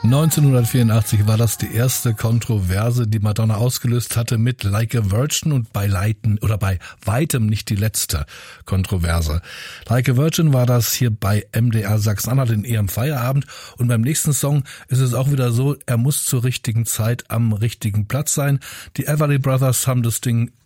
1984 war das die erste Kontroverse, die Madonna ausgelöst hatte mit Like a Virgin und bei weitem nicht die letzte Kontroverse. Like a Virgin war das hier bei MDR Sachsen-Anhalt in ihrem Feierabend und beim nächsten Song ist es auch wieder so, er muss zur richtigen Zeit am richtigen Platz sein. Die Everly Brothers haben das Ding